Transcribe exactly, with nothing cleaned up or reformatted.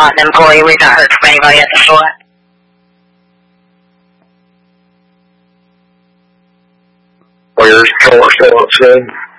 not an employee. We've not heard from anybody at the store. Well, your store still up soon?